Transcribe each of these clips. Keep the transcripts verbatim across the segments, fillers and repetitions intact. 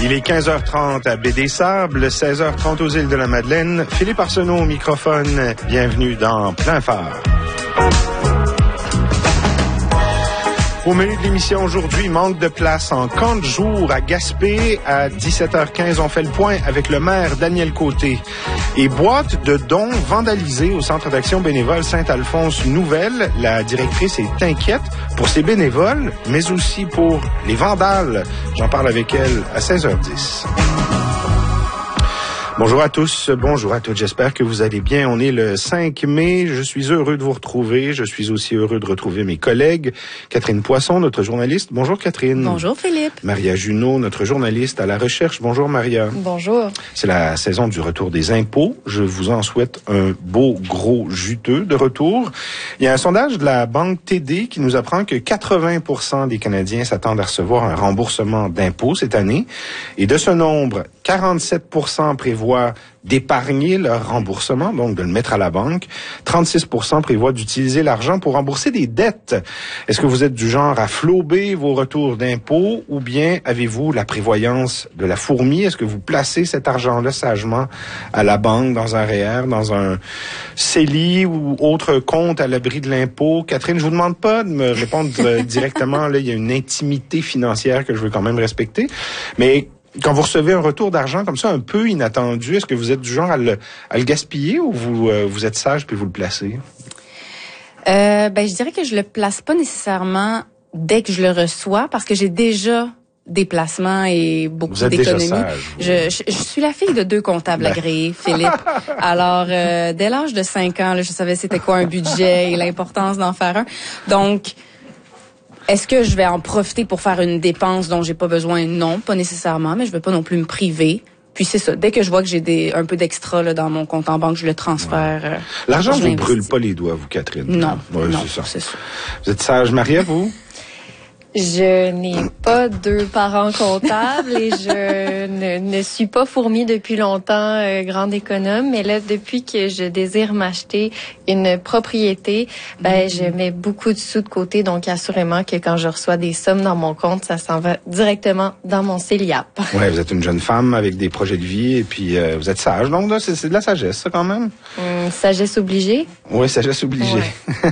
Il est quinze heures trente à Baie-des-Sables, seize heures trente aux îles de la Madeleine. Philippe Arsenault au microphone. Bienvenue dans Plein Phare. Au menu de l'émission aujourd'hui, manque de place en camp de jour à Gaspé. À dix-sept heures quinze, on fait le point avec le maire Daniel Côté. Et boîte de dons vandalisée au Centre d'action bénévole Saint-Alphonse Nouvelle. La directrice est inquiète pour ses bénévoles, mais aussi pour les vandales. J'en parle avec elle à seize heures dix. Bonjour à tous, bonjour à toutes, j'espère que vous allez bien. On est le cinq mai, je suis heureux de vous retrouver. Je suis aussi heureux de retrouver mes collègues. Catherine Poisson, notre journaliste. Bonjour Catherine. Bonjour Philippe. Maria Junot, notre journaliste à la recherche. Bonjour Maria. Bonjour. C'est la saison du retour des impôts. Je vous en souhaite un beau, gros, juteux de retour. Il y a un sondage de la Banque T D qui nous apprend que quatre-vingts pour cent des Canadiens s'attendent à recevoir un remboursement d'impôts cette année. Et de ce nombre, quarante-sept pour cent prévoient d'épargner leur remboursement, donc de le mettre à la banque. trente-six pour cent prévoient d'utiliser l'argent pour rembourser des dettes. Est-ce que vous êtes du genre à flouber vos retours d'impôts ou bien avez-vous la prévoyance de la fourmi? Est-ce que vous placez cet argent-là sagement à la banque, dans un R E E R, dans un C E L I ou autre compte à l'abri de l'impôt? Catherine, je vous demande pas de me répondre directement. Là, il y a une intimité financière que je veux quand même respecter. Mais quand vous recevez un retour d'argent comme ça, un peu inattendu, est-ce que vous êtes du genre à le, à le gaspiller ou vous, euh, vous êtes sage puis vous le placez? Euh, ben, je dirais que je le place pas nécessairement dès que je le reçois parce que j'ai déjà des placements et beaucoup vous êtes d'économies. Déjà sage, je, je, je suis la fille de deux comptables agréés, Philippe. Alors, euh, dès l'âge de cinq ans, là, je savais c'était quoi un budget et l'importance d'en faire un. Donc, est-ce que je vais en profiter pour faire une dépense dont j'ai pas besoin? Non, pas nécessairement, mais je vais pas non plus me priver. Puis c'est ça, dès que je vois que j'ai des un peu d'extra là, dans mon compte en banque, je le transfère. Ouais. Euh, L'argent vous brûle pas les doigts, vous, Catherine? Non, ouais, non, c'est ça. c'est ça. Vous êtes sage, Maria, vous? Je n'ai pas deux parents comptables et je ne, ne suis pas fourmi depuis longtemps, euh, grande économe. Mais là, depuis que je désire m'acheter une propriété, ben, mm-hmm. je mets beaucoup de sous de côté. Donc, assurément que quand je reçois des sommes dans mon compte, ça s'en va directement dans mon C E L I A P. Ouais, vous êtes une jeune femme avec des projets de vie et puis euh, vous êtes sage. Donc, là, c'est, c'est de la sagesse, ça, quand même. Hum, sagesse obligée? Oui, sagesse obligée. Ouais.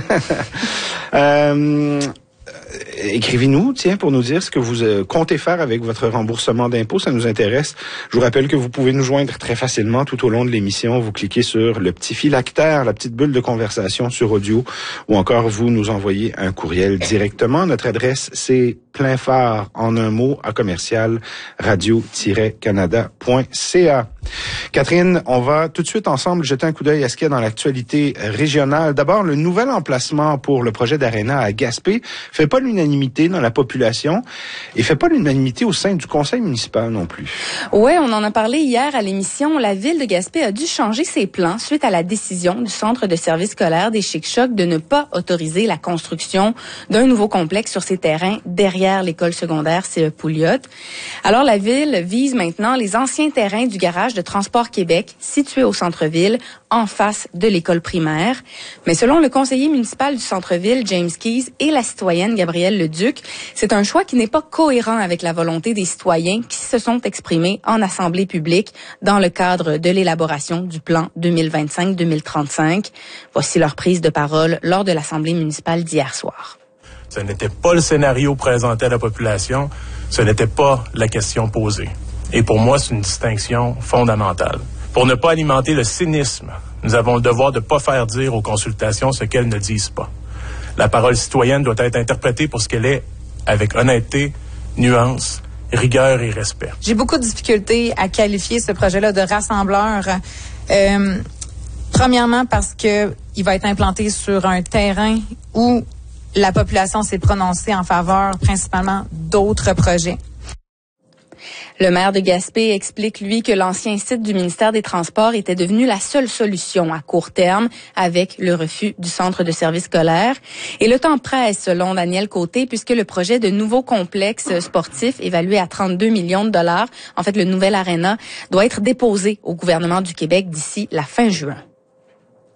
euh... Écrivez-nous, tiens, pour nous dire ce que vous euh, comptez faire avec votre remboursement d'impôts. Ça nous intéresse. Je vous rappelle que vous pouvez nous joindre très facilement tout au long de l'émission. Vous cliquez sur le petit phylactère, la petite bulle de conversation sur audio, ou encore vous nous envoyez un courriel directement. Notre adresse, c'est plein phare en un mot à commercial radio tiret canada point c a. Catherine, on va tout de suite ensemble jeter un coup d'œil à ce qu'il y a dans l'actualité régionale. D'abord, le nouvel emplacement pour le projet d'Arena à Gaspé fait pas l'unanimité dans la population et fait pas l'unanimité au sein du conseil municipal non plus. Oui, on en a parlé hier à l'émission. La ville de Gaspé a dû changer ses plans suite à la décision du centre de services scolaires des Chic-Chocs de ne pas autoriser la construction d'un nouveau complexe sur ses terrains derrière l'école secondaire C E Pouliot. Alors, la ville vise maintenant les anciens terrains du garage de Transport Québec situé au centre-ville en face de l'école primaire. Mais selon le conseiller municipal du centre-ville, James Keyes, et la citoyenne Gabrielle Leduc, c'est un choix qui n'est pas cohérent avec la volonté des citoyens qui se sont exprimés en assemblée publique dans le cadre de l'élaboration du plan deux mille vingt-cinq deux mille trente-cinq. Voici leur prise de parole lors de l'assemblée municipale d'hier soir. Ce n'était pas le scénario présenté à la population, ce n'était pas la question posée. Et pour moi, c'est une distinction fondamentale. Pour ne pas alimenter le cynisme, nous avons le devoir de ne pas faire dire aux consultations ce qu'elles ne disent pas. La parole citoyenne doit être interprétée pour ce qu'elle est, avec honnêteté, nuance, rigueur et respect. J'ai beaucoup de difficultés à qualifier ce projet-là de rassembleur. Euh, premièrement, parce que il va être implanté sur un terrain où la population s'est prononcée en faveur principalement d'autres projets. Le maire de Gaspé explique, lui, que l'ancien site du ministère des Transports était devenu la seule solution à court terme avec le refus du centre de services scolaires. Et le temps presse, selon Daniel Côté, puisque le projet de nouveau complexe sportif évalué à trente-deux millions de dollars, en fait le nouvel Arena, doit être déposé au gouvernement du Québec d'ici la fin juin.